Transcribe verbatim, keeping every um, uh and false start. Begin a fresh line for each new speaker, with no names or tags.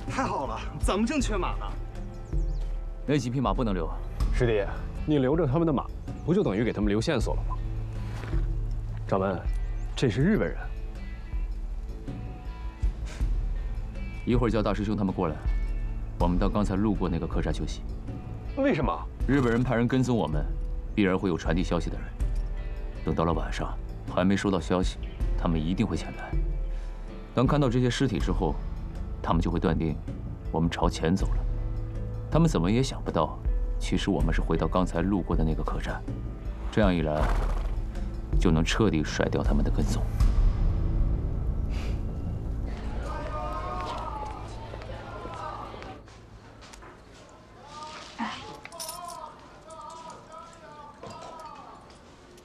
太好了，咱们正缺马呢。
那几匹马不能留。
师弟，你留着他们的马，不就等于给他们留线索了吗？掌门，这是日本人。
一会儿叫大师兄他们过来，我们到刚才路过那个客栈休息。
为什么？
日本人派人跟踪我们，必然会有传递消息的人。等到了晚上，还没收到消息，他们一定会前来。当看到这些尸体之后，他们就会断定我们朝前走了。他们怎么也想不到，其实我们是回到刚才路过的那个客栈。这样一来，就能彻底甩掉他们的跟踪。